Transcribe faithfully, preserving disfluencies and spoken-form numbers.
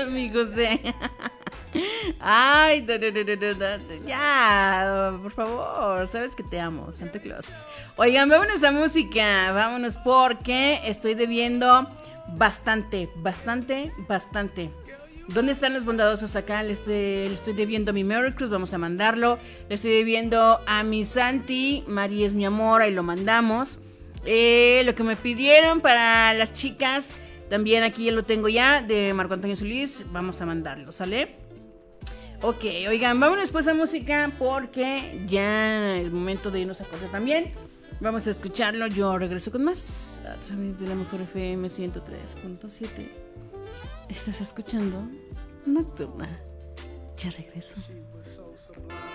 mi José. Ay, no, no, no, no, no, ya, por favor, sabes que te amo, Santa Claus. Oigan, vámonos a música, vámonos porque estoy debiendo bastante, bastante, bastante. ¿Dónde están los bondadosos acá? Le estoy, le estoy debiendo a mi Merry Cruz, vamos a mandarlo. Le estoy debiendo a mi Santi, María es mi amor, ahí lo mandamos. Eh, lo que me pidieron para las chicas, también aquí ya lo tengo ya, de Marco Antonio Solís, vamos a mandarlo, ¿sale? Ok, oigan, vámonos pues a música porque ya es momento de irnos a correr también. Vamos a escucharlo, yo regreso con más a través de la Mejor F M ciento tres punto siete. ¿Estás escuchando? Nocturna. Ya regreso.